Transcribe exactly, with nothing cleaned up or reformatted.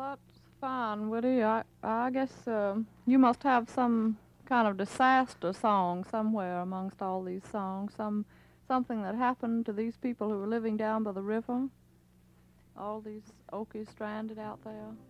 that's fine, Woody. I, I guess um you must have some kind of disaster song somewhere amongst all these songs. Some something that happened to these people who were living down by the river. All these Okies stranded out there.